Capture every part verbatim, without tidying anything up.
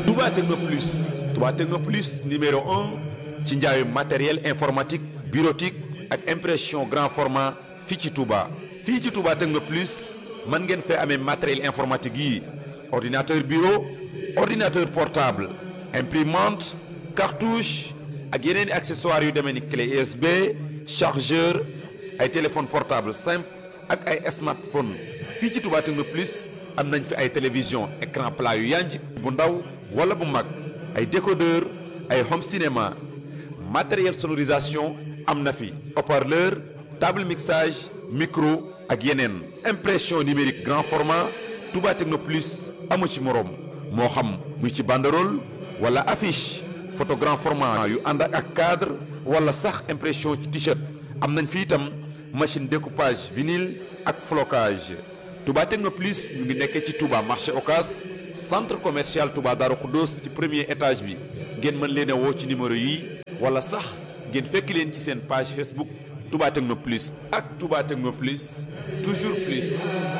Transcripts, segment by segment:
Touba Techno Plus Touba Techno Plus numéro un ci njaayu matériel informatique bureautique ak impression grand format fii ci Touba. fii ci Touba Techno Plus mën ngeen fee amee matériel informatique yi ordinateur bureau ordinateur portable imprimante cartouche ak yeneen i accessoires yu demee ni clé U S B chargeur ay téléphone portable simple ak ay smartphone fii ci Touba Techno Plus am nañ fi ay télévision écran plat yu yanj bu ndaw wala bu mag ay décodeur ay home cinéma matériel sonorisation am na fi haut-parleur table mixage micro ak yeneen impression numérique grand format Touba Techno Plus amu ci moroom moo xam muy ci banderole wala affiche photo grand format yu ànd ak cadre wala sax impression ci t-shirt am nañ fi itam machine découpage vinyle ak flocage Touba Techno Plus ñu ngi nekkee ci Touba marché Ocass centre commercial Touba Darou Khoudoss ci premier étage bi ngeen mën leen a woo ci numéro yi wala sax ngeen fekk leen ci seen page Facebook Touba Techno Plus ak Touba Techno Plus toujours plus.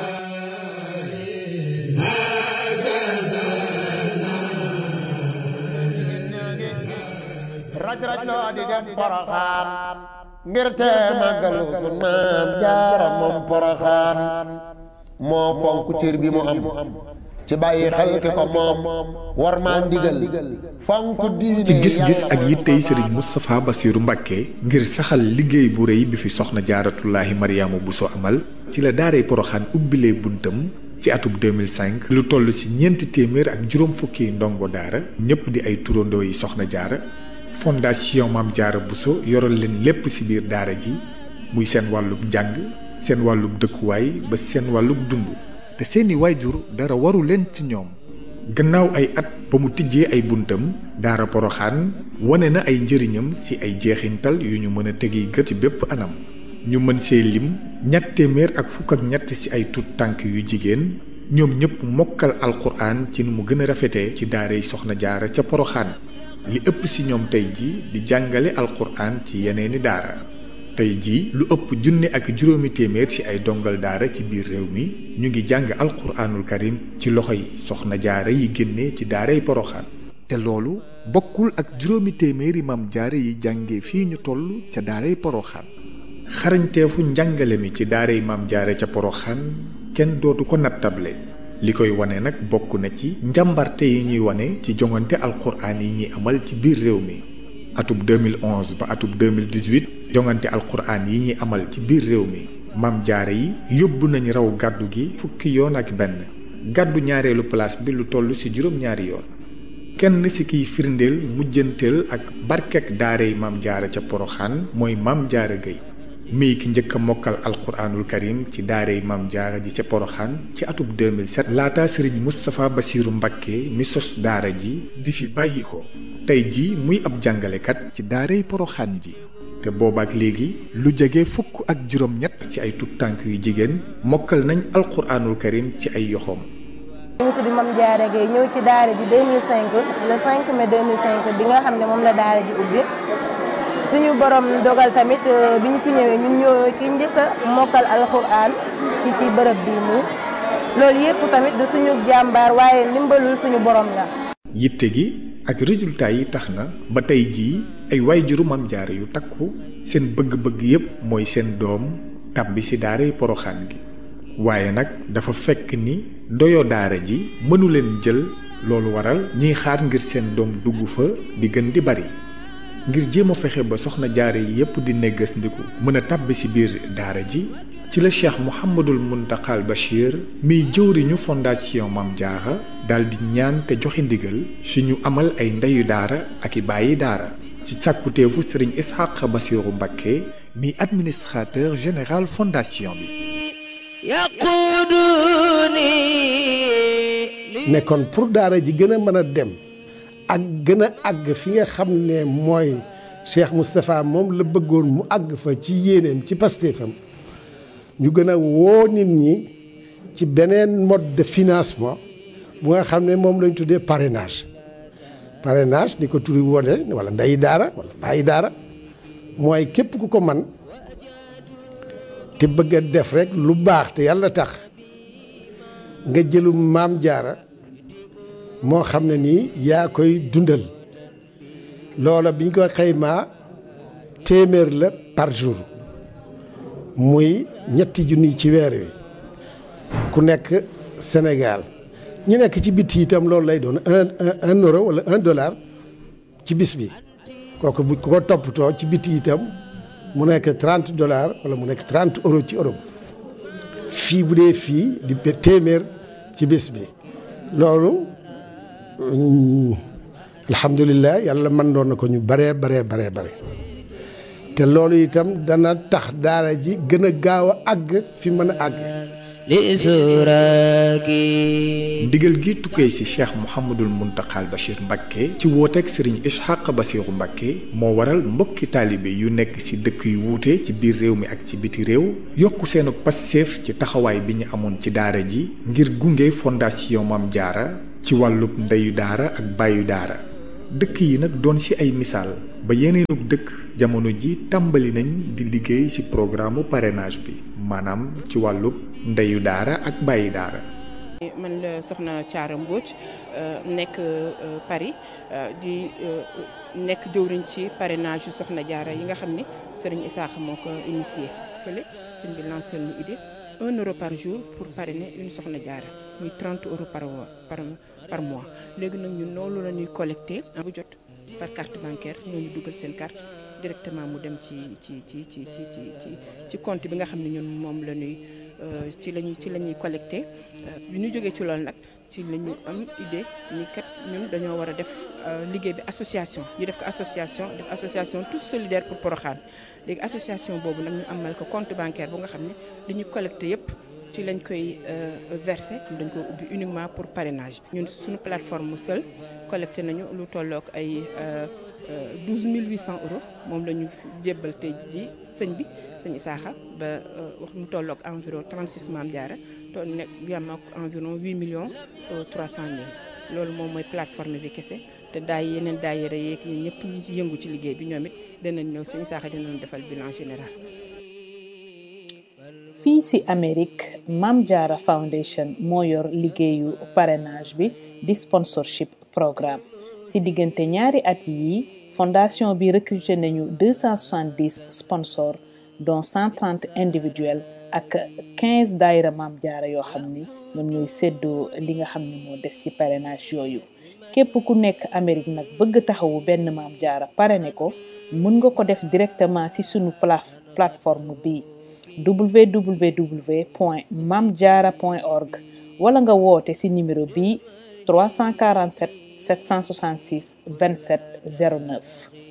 raj raj loo di dem Porokhane ngir te màggalu sun maam Jaara moom Porokhane moo fonk cër bi mu am ci bàyyi xel ki ko moom war maa ndigal fonk diine ci gis-gis ak yittey Serigne Moustapha Bassirou Mbacké ngir saxal liggéey bu rëy bi fi soxna Jaaratullaahi Mariama Bousso amal ci la daaray Porokhane ubbilee buntam ci atub deux mille cinq lu toll ci ñeenti téeméer ak juróom fukki ndongo daara ñëpp di ay turandoo yi soxna jaara fondation Maam Jaara Bousso yoral leen lépp ci biir daara ji muy seen wàllub njàng seen wàllub dëkkuwaay ba seen wàllub dund te seeni waajur dara waru leen ci ñoom gannaaw ay at ba mu tijjee ay buntam daara Porokhane wane na ay njëriñam ci ay jeexintal yu ñu mën a tegi gët ci bépp anam ñu mën see lim ñett téeméer ak fukk ak ñett ci ay tut tànk yu jigéen ñoom ñëpp mokkal alquran ci nu mu gën a rafetee ci daaray soxna jaara ca Porokhane li ëpp ci ñoom tey ji di jàngale alquran ci yeneeni daara tey jii lu ëpp junne ak juróomi téeméer ci ay dongal daara ci biir réew mi ñu ngi jàng alquraanul karim ci loxoy soxna jaara yi génne ci daaray Porokhane te loolu bokkul ak juróomi téeméeri maam jaara yi jànge fii ñu toll ca daaray Porokhane xarañteefu njàngale mi ci daaray maam jaara ca Porokhane kenn dootu ko nattable li koy wane nag bokk na ci njàmbarte yi ñuy wane ci jongante alquraan yi ñuy amal ci biir réew mi atub deux mille onze ba atub deux mille dix-huit jongante alquraan yi ñuy amal ci biir réew mi maam jaara yi yóbbu nañ raw gàddu gi fukki yoon ak benn gàddu ñaareelu place bi lu toll ci juróom-ñaari yoon kenn ci kiy firndeel mujjanteel ak barkek daaray maam jaara ca Porokhane mooy maam jaara Gueye mii ki njëkk a mokkal alquraanul karim ci daaray maam jaara ji ca Porokhane ci atub deux mille sept laata Serigne Moustapha Bassirou Mbacké mi sos daara ji di fi bàyyi ko tey ji muy ab jàngalekat ci daaray Porokhane ji te boobaak léegi lu jege fukk ak juróom-ñett ci ay tut tànk yu jigéen mokkal nañ alquraanul karim ci ay yoxoom. ñu ngi tudd Mame Diarra Gueye ñëw ci daara ji deux mille cinq le cinq mai deux mille cinq bi nga xam ne moom la daara ji ubbi suñu borom dogal tamit bi ñu fi ñëwee ñun ñoo ci njëkk a mokkal alxuraan ci ci bërëb bii nii loolu yëpp tamit du suñu jàmbaar waaye ndimbalul suñu borom la. yitte gi ak résultat yi tax na ba tey jii ay waajuru Maam Jaara yu takku seen bëgg-bëgg yépp mooy seen doom tàbbi ci daaray Porokhane gi waaye nag dafa fekk ni doyo daara ji mënu leen jël loolu waral ñiy xaar ngir seen doom dugg fa di gën di bari ngir jéem a fexe ba soxna jaara yi yépp di neggas ndiku mën a tàbbi ci biir daara ji ci la Cheikh Mouhamadul Mountakhal Bachir miy jëwriñu fondation Maam Jaara daldi ñaan te joxe ndigal ci ñu amal ay ndeyu daara ak i bàyyi daara ci sàkkuteefu Serigne Ishaq Bassirou Mbacké mi administrateur général fondation bi ne kon pour daara ji gën a mën a dem ak gën a àgg fi nga xam ne mooy Cheikh Moustapha moom la bëggoon mu àgg fa ci yéeneem ci pastéefam ñu gën a woo nit ñi ci beneen mode de financement bu nga xam ne moom lañ tuddee parrainage parrainage ni ko turi wone wala ndeyi daara wala bàyyi daara mooy képp ku ko man te bëgg a def rek lu baax te yàlla tax nga jëlum Maam Jaara moo xam ne nii yaa koy dundal loola biñ ko xaymaa téeméer la par jour muy ñetti junni ci weer wi ku nekk Sénégal ñi nekk ci biti itam loolu lay doon un un euro wala un dollar ci bis bi kooku bu ko toppatoo ci biti itam mu nekk trente dollars wala mu nekk trente euros ci Europe fii bu dee fii di téeméer ci bis bi loolu alhamdulilah yàlla mën doon na ko ñu baree baree baree bare te loolu itam dana tax daara ji gën a gaaw a àgg fi mën a àgg. ndigal gi tukkee ci Cheikh Mouhamadul Muntaxal Bachir Mbacké ci wooteeg Serigne Ishaq Bassirou Mbacké moo waral mbokki taalibe yu nekk ci dëkk yu wuute ci biir réew mi ak ci biti réew yokk seenu passeef ci taxawaay bi ñu amoon ci daara ji ngir gunge fondation Mame Diarra ci wàllub ndeyu daara ak bàyyu daara dëkk yi nag doon ci ay misaal ba yeneenug dëkk jamono ji tàmbali nañ di liggéey ci programme parrainage bi maanaam ci wàllub ndeyu daara ak bàyyi daara. man la soxna Thiara Mbodj nekk Paris di nekk jëwriñ ci parrainage yu soxna Diarra yi nga xam ne Serigne Issakha moo ko initié fële sëñ bi lancé lu idée un euro par jour pour parrainer une soxna Diarra muy trente euros par par par mois léegi nag ñun loolu la ñuy collecté bu jot par carte bancaire ñooñu dugal seen carte directement mu dem ci ci ci ci ci ci ci compte bi nga xam ne ñun moom la ñuy ci lañuy ci la ñuy collecté bi ñu jógee ci loolu nag ci la ñu am idée ni kat ñun dañoo war a def liggéey bi association ñu def ko association def association tous solidaires pour Porokhane léegi association boobu nag ñu amal ko compte bancaire bu nga xam ne li ñu collecté yépp ci lañ koy verser dañ ko ubbi uniquement pour parrainage ñun suñu plateforme seul collecté nañu lu tollook ay douze mille huit cents euros moom la ñu jébbal tey ji sëñ bi sëñ Issakha ba wax mu tollook environ trente-six Mame Diarra to nekk yam ak environ huit millions trois cent mille loolu moom mooy plateforme bi kese te daay yeneen daayira yeeg ñi ñëpp ñi ci yëngu ci liggéey bi ñoom it danañ ñëw sëñ Issakha dinañ defal bilan général. fii ci Amérique Mame Diarra Foundation moo yor liggéeyu parrainage bi di sponsorship programme ci diggante ñaari at yi fondation bi recruté nañu deux cent soixante-dix sponsors dont cent trente individuels ak quinze daayira Mame Diarra yoo xam ni ñoom ñooy séddoo li nga xam ne moo des ci parrainage yooyu képp ku nekk Amérique nag bëgg taxawu benn Mame Diarra parrainé ko mën nga ko def directement ci sunu plateforme bi w w w point mam diarra point org wala nga woote ci numéro bi trois cent quarante-sept sept cent soixante-six vingt-sept zéro neuf.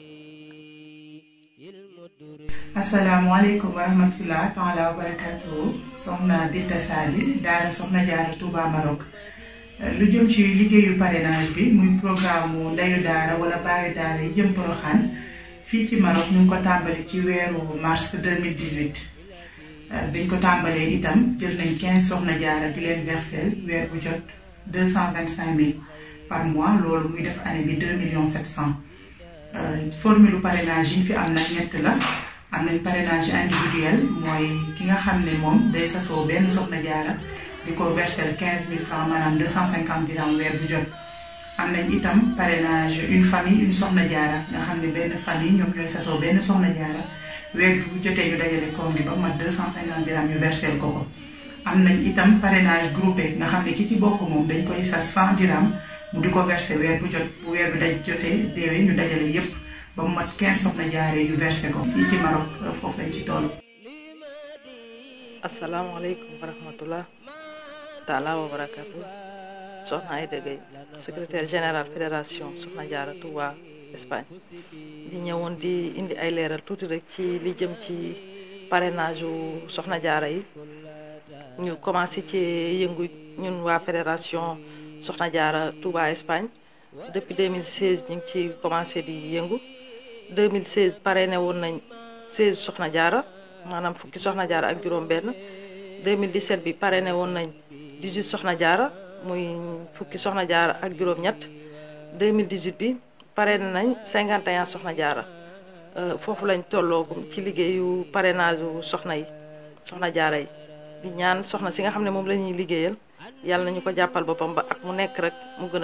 asalaamaaleykum wa rahmatulah taala wa barakatuhu soxna Binta Sali daara soxna Diarra Touba Maroc lu jëm ci liggéeyu parrainage bi muy programme mu ndeyu daara wala baayu daara yi jëm Porokhane fii ci Maroc ñu ngi ko tàmbali ci weeru mars deux mille dix-huit biñ ko tàmbalee itam jël nañ quinze soxna Diarra di leen versel weer bu jot deux cent vingt-cinq mille par mois loolu muy def année bi deux millions sept cent formule parrainage yi fi am na ñett la am nañ parrainage individuel mooy ki nga xam ne moom day sasoo benn soxna Diarra di ko versel quinze mille francs maanaam deux cent cinquante dirhams weer bu jot am nañ itam parrainage une famille une soxna Diarra nga xam ne benn famille ñoom ñooy sasoo benn soxna Diarra weer bu jotee ñu dajale koom gi ba mat deux cent cinquante dirhams ñu versel ko ko am nañ itam parrainage groupé nga xam ne ki ci bokk moom dañ koy sas cent dirhams mu di ko versé weer bu jot bu weer bi daj jotee déwee ñu dajale yépp ba mu mat quinze soxna Diarra yu versé ko fii ci Maroc foofu lañ ci toll. asalaamaaleykum wa rahmatullah taala wa barakatu soxna Aïda Gueye secrétaire général fédération soxna Diarra Touba Espagne di ñëwoon di indi ay leeral tuuti rek ci li jëm ci parrainage u soxna Diarra yi ñu commencé ci yëngu ñun waa fédération soxna Diarra Touba Espagne depuis deux mille seize ñu ngi ci commencé di yëngu deux mille seize parrainé woon nañ seize soxna Diarra maanaam fukki soxna Diarra ak juróom benn deux mille dix-sept bi parrainé woon nañ dix-huit soxna Diarra muy fukki soxna Diarra ak juróom ñett deux mille dix-huit bi parrainé nañ cinquante et un soxna Diarra foofu lañ tolloogum ci liggéeyu parrainage u soxna yi soxna Diarra yi di ñaan soxna si nga xam ne moom la ñuy liggéeyal yàlla nañu ko jàppal boppam ba ak mu nekk rek mu gën a yokk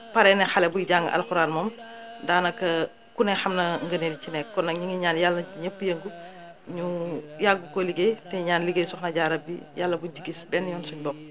parrainé xale buy jàng alxuraan moom daanaka ku ne xam na nga ne ci nekk kon nag ñu ngi ñaan yàlla ci ñëpp yëngu ñu yàgg ko liggéey te ñaan liggéey Soxna Jaara bi yàlla buñ ci gis benn yoon suñ bopp.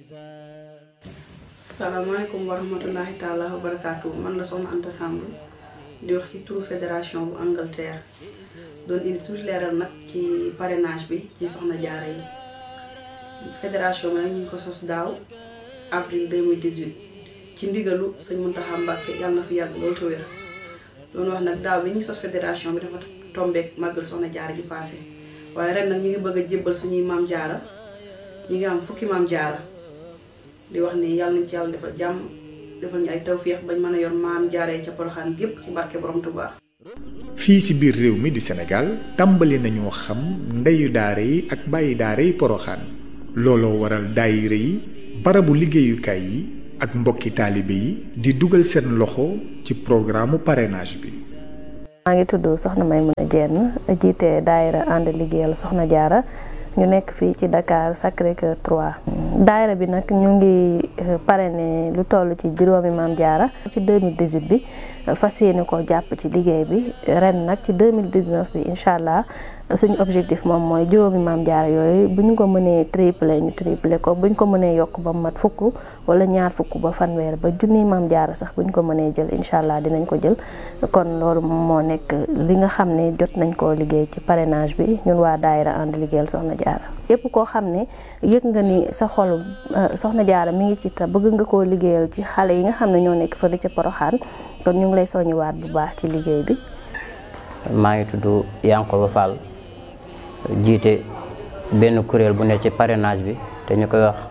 salaamaaleykum wa rahmatullahi taala wa barakaatu man la Soxna Anta Samb di wax ci turu fédération bu Angleterre doon indi tuuti leeral nag ci parrainage bi ci Soxna Jaara yi fédération bi nag ñu ngi ko sos daaw avril deux mille dix-huit ci ndigalu sëñ Muntaxa Mbàkke yàlla na fi yàgg loolu te wér doon wax nag daaw bi ñuy sos fédération bi dafa tombeek màggal Soxna Jaara ji passé waaye ren nag ñu ngi bëgg a jébbal suñuy maam jaara ñu ngi am fukki maam jaara di wax ni yàlla nañ ci yàlla defal jàmm defal ñu ay tawféex bañ mën a yor maam jaara yi ca Poroxaan gépp ci barke borom Tuubaa. fii ci biir réew mi di Sénégal tàmbali nañoo xam ndeyu daara yi ak bàyyi daara yi Poroxaan looloo waral daayira yi barabu liggéeyukaay yi ak mbokki taalibe yi di dugal seen loxo ci programme parrainage bi. maa ngi tudd Soxna Maymuna Jenn jiite daayira ànd liggéeyal Soxna Jaara ñu nekk fii ci Dakar Sacré-Cœur trois. daayira bi nag ñu ngi parrainé lu toll ci juróomi maam jaara ci deux mille dix-huit bi fas yéene ko jàpp ci liggéey bi ren nag ci deux mille dix-neuf bi incha allah suñu objectif moom mooy juróomi maam jaara yooyu bu ñu ko mënee triplé ñu triplé ko bu ñu ko mënee yokk ba mat fukk wala ñaar fukk ba fanweer ba junni maam jaara sax bu ñu ko mënee jël incha allah dinañ ko jël kon loolu moo nekk li nga xam ne jot nañ koo liggéey ci parrainage bi ñun waa daayira ànd liggéeyal Soxna Jaara yépp koo xam ne yëg nga ni sa xol Soxna Jaara mi ngi ci ta bëgg nga koo liggéeyal ci xale yi nga xam ne ñoo nekk fële ca Poroxaan kon ñu ngi lay soññiwaat bu baax ci liggéey bi. maa ngi tudd Yankoba Fall jiite benn kuréel bu ne ci parrainage bi te ñu koy wax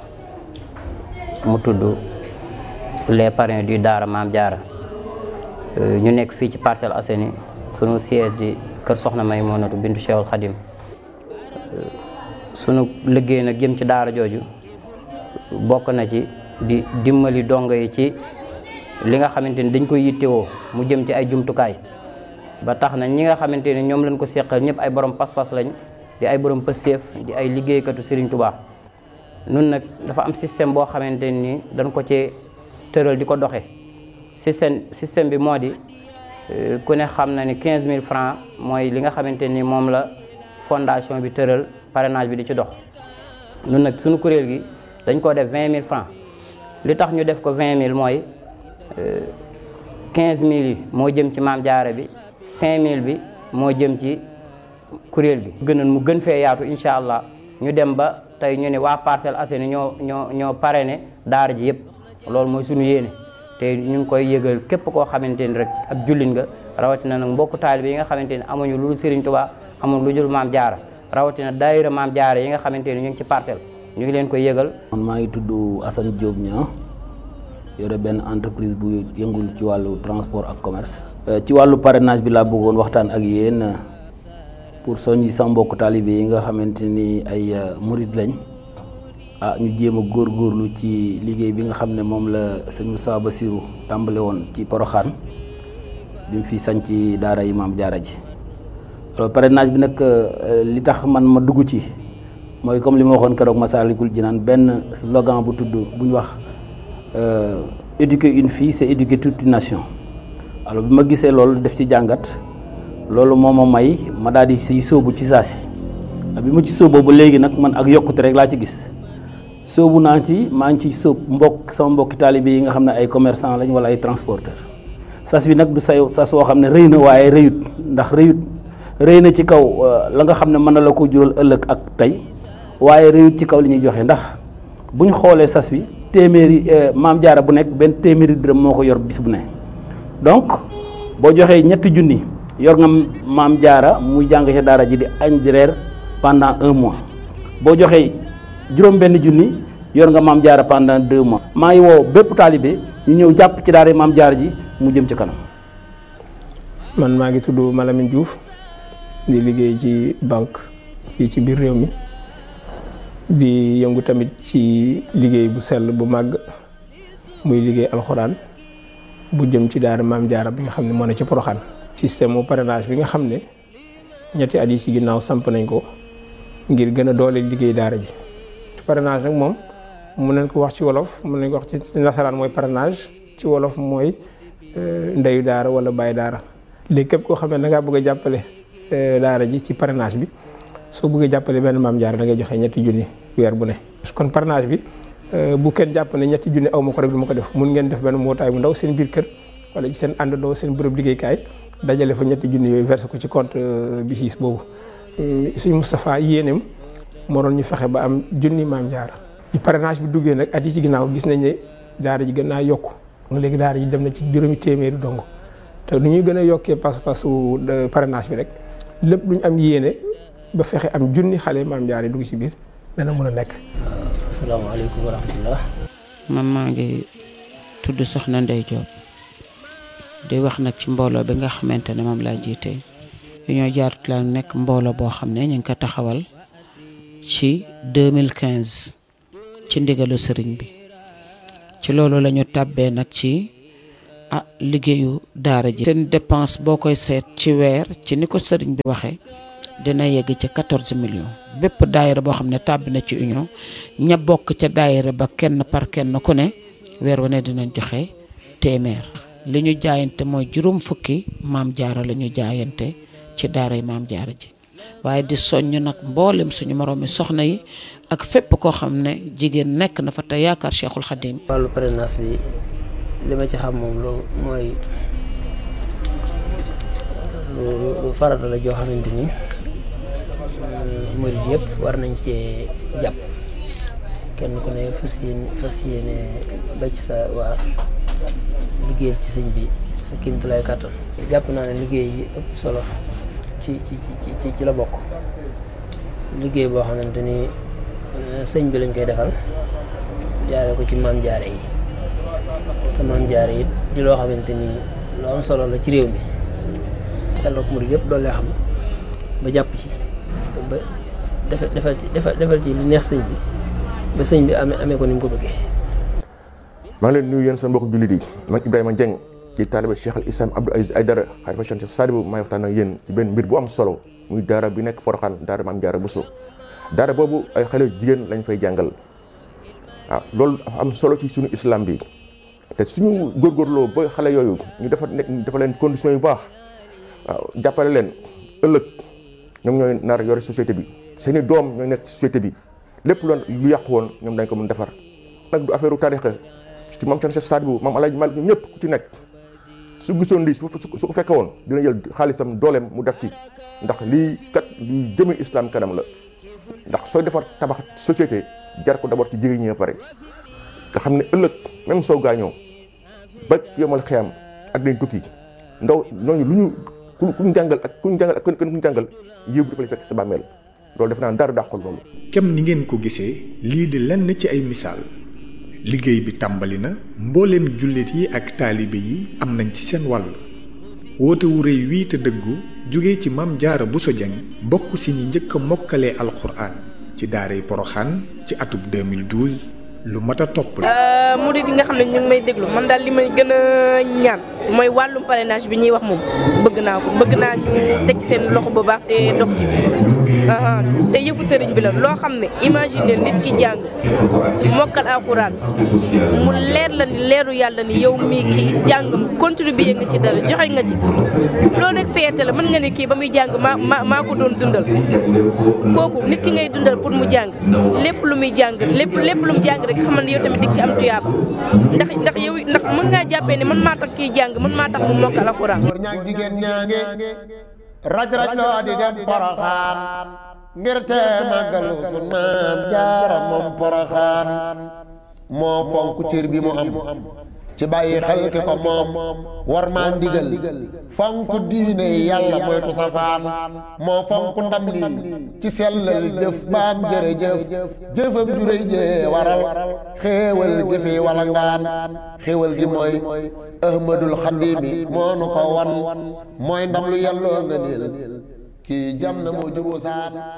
mu tudd les parrains du Daara Maam Jaara ñu nekk fii ci Parcelles Assainies sunu siège di kër Soxna Maymunatu bintu Cheikhul Khadim sunu liggéey nag jëm ci daara jooju bokk na ci di dimbali dongo yi ci li nga xamante ni dañ koy yittewoo mu jëm ci ay jumtukaay ba tax na ñi nga xamante ni ñoom lañ ko seqal ñëpp ay borom pas-pas lañ di ay borom pëseef di ay liggéeykatu Serigne Touba nun nag dafa am système boo xamante ni dañ ko ci tëral di ko doxe système système bi moo di ku ne xam na ni quinze mille francs mooy li nga xamante ni moom la fondation bi tëral parrainage bi di ci dox nun nag suñu kuréel gi dañ ko def vingt mille francs li tax ñu def ko vingt mille mooy quinze mille yi moo jëm ci maam jaara bi cinq mille bi moo jëm ci kuréel gi gënoon mu gën fee yaatu incha allah ñu dem ba tey ñu ne waa Parcelles Assainies ñoo ñoo ñoo parrainé daara ji yëpp loolu mooy suñu yéene te ñu ngi koy yëgal képp koo xamante ni rek ak jullit nga rawatina nag mbokku taalibe yi nga xamante ni amuñu lu dul Serigne Touba amuñu lu dul maam jaara rawatina daayira maam jaara yi nga xamante ni ñu ngi ci parcelle ñu ngi leen koy yëgal. man maa ngi tudd Assane Diop Niang yore benn entreprise bu yëngul ci wàllu transport ak commerce. ci wàllu parrainage bi laa bëggoon waxtaan ak yéen pour soññi sama mbokku taalibe yi nga xamante ni ay murid lañ ah ñu jéem a góorgóorlu ci liggéey bi nga xam ne moom la sëñ Moussa Bassirou tàmbale woon ci Poroxaan bi mu fi sañ ci daara yi maam jaara ji. alors parrainage bi nag li tax man ma dugg ci mooy comme li ma waxoon keroog Massalikul Jinaan benn slogan bu tudd bu ñu wax éduquer une fille c'est éduquer toute une nation. alors bi ma gisee loolu def ci jàngat loolu moo ma may ma daal di siy sóobu ci saasi bi ma ci sóoboo ba léegi nag man ak yokkute rek laa ci gis sóobu naa ci maa ngi ci sóob mbokk sama mbokki taalibe yi nga xam ne ay commerçant lañ wala ay transporteur sas bi nag du say sas woo xam ne rëy na waaye rëyut ndax rëyut rëy na ci kaw la nga xam ne mën na la ko jural ëllëg ak tey waaye rëyut ci kaw li ñuy joxe ndax bu ñu xoolee sas bi téeméeri maam jaara bu nekk benn téeméeri dërëm moo ko yor bis bu ne donc boo joxee ñetti junni yor nga maam jaara muy jàng ca daara ji di añ di reer pendant un mois boo joxee juróom benn junni yor nga maam jaara pendant deux mois. maa ngi woo bépp taalibe ñu ñëw jàpp ci daara maam jaara ji mu jëm ci kanam. man maa ngi tudd Malamine Diouf di liggéey ci banque fii ci biir réew mi di yëngu tamit ci liggéey bu sell bu màgg muy liggéey alxuraan bu jëm ci daara maam jaara bi nga xam ne moo ne ci Poroxaan. système mu parrainage bi nga xam ne ñetti at yi ci ginnaaw samp nañ ko ngir gën a doole liggéey daara ji. parrainage nag moom mun nañ ko wax ci wolof mun nañ ko wax ci nasaraan mooy parrainage ci wolof mooy ndeyu daara wala bàyyi daara. léegi képp koo xam ne da ngaa bëgg a jàppale daara ji ci parrainage bi soo bëggee jàppale benn maam jaara da ngay joxe ñetti junni weer bu ne. kon parrainage bi bu kenn jàpp ne ñetti junni aw ma ko rek du ma ko def mun ngeen def benn mbootaay bu ndaw seen biir kër wala ci seen àndandoo seen bërëb liggéeykaay dajale fa ñetti junni yooyu versé ko ci compte bi siis boobu. suñu Moustapha yéeneem moo doon ñu fexe ba am junni maam jaara. ci parrainage bi duggee nag at yi ci ginnaaw gis nañ ne daara ji gën naa yokku léegi daara ji dem na ci juróomi téeméeri dong te nu ñuy gën a yokkee pas-pasu parrainage bi rek lépp lu ñu am yéene ba fexe am junni xale maam jaara dugg ci biir dana mën a nekk. asalaamaaleykum wa rahmatullah. man maa ngi tudd Soxna Ndey Diop di wax nag ci mbooloo bi nga xamante ne moom laa jiite Union Jaaratu la nekk mbooloo boo xam ne ñu ngi ko taxawal ci deux mille quinze ci ndigalu sëriñ bi ci loolu la ñu tàbbee nag ci ah liggéeyu daara ji. seen dépense boo koy seet ci weer ci ni ko sëriñ bi waxee dina yegg ci quatorze millions bépp daayira boo xam ne tàbbi na ci union ña bokk ca daayira ba kenn par kenn ku ne weer wu ne dinañ joxe téeméer. li ñu jaayante mooy juróom fukki maam jaara la ñu jaayante ci daara yi maam jaara ji waaye di soññ nag mboolem suñu moroomi soxna yi ak fépp koo xam ne jigéen nekk na fa te yaakaar Cheikhul Khadim. wàllu parrainage bi li ma ci xam moom lu mooy lu farata la joo xamante ni murid yëpp war nañ cee jàpp kenn ku ne fas yéene fas yéene ba ci sa waa liggéeyal ci sëñ bi sa kéemtulaay kàttan. jàpp naa ne liggéey yi ëpp solo ci ci ci ci la bokk liggéey boo xamante ni sëñ bi lañ koy defal jaare ko ci maam jaare yi te maam jaare yi di loo xamante ni lu am solo la ci réew mi yàlla ko murid yëpp doole xam ba jàpp ci ba defal defal ci defal ci li neex sëñ bi ba sëñ bi amee amee ko ni mu ko bëggee. maa ngi leen nuyu yéen seen mbokku jullit yi man Ibrahima Dieng ci taalibe Cheikh al Islam Abdou Aziz Aïdara xalifa Cheikh Sadibou maay waxtaan ak yéen ci benn mbir bu am solo muy daara bi nekk Porokhane daara Maam Jaara Bousso daara boobu ay xale jigéen lañ fay jàngal waaw loolu dafa am solo ci suñu islam bi te suñu góorgóorloo ba xale yooyu ñu dafa nekk dafa leen conditions yu baax waaw jàppale leen ëllëg ñoom ñooy nar yore société bi seeni doom ñooy nekk société bi lépp lu lu yàqu woon ñoom dañ ko mën defar nag du affaire u tarixa ci maam Cheikh Sadibou maam Alaaji Malik ñoom ñëpp ku ci nekk su gisoon lii su su ko fekke woon dina jël xaalisam dooleem mu def ci ndax lii kat luy jëme islam kanam la ndax sooy defar tabax société jar ko d'abord ci jigéen ñi pare nga xam ne ëllëg même soo gaañoo ba yomal xiyam ak dañ tukki ndaw ñooñu lu ñu ku ku ñu jàngal ak ku ñu jàngal ak kenn ku ñu jàngal yëpp dafa lay fekk sa bàmmeel loolu def naa dara dàqul loolu. kem ni ngeen ko gisee lii di lenn ci ay misaal liggéey bi tàmbali na mbooleem jullit yi ak taalibe yi am nañ ci seen wàll woote wu rëy wii te dëggu jóge ci Maam Jaara Bousso Dieng bokk si ñi njëkk a mokkalee alxuraan ci daaray Porokhane ci atub deux mille douze lu mat a topp la. murid yi nga xam ne ñu ngi may déglu man daal li may gën a ñaan mooy wàllum parrainage bi ñuy wax moom bëgg naa ko bëgg naa ñu teg seen loxo bu baax te dox ci te yëfu sëriñ bi la loo xam ne imagine nit ki jàng mokkal alxuraan mu leer la ni leeru yàlla ni yow mii kii jàngam contribuer nga ci dara joxe nga ci loolu rek feete la mën nga ne kii ba muy jàng maa maa maa ko doon dundal kooku nit ki ngay dundal pour mu jàng lépp lu muy jàng lépp lépp lu mu jàng rek xamal ne yow tamit dig ci am tuyaaba ndax ndax yow ndax mën ngaa jàppee ne man maa tax kii jàng man maa tax mu mokkal alxuraan. jigéen ñaange raj raj loo di dem Porokhane ngir te màggalu sun maam jaara moom Porokhane moo fonk cër bi mu am ci bàyyi xel ki ko moom war maa ndigal fonk diine yàlla moytu safaan moo fonk ndam lii ci sellal jëf baam jërëjëf jëfam juréy jee waral xéewal gi fi wala ngaan xéewal gi mooy ahmadul xadimi moo nu ko wan mooy ndam lu yàlloo nga niil kii jam na moo juboo saan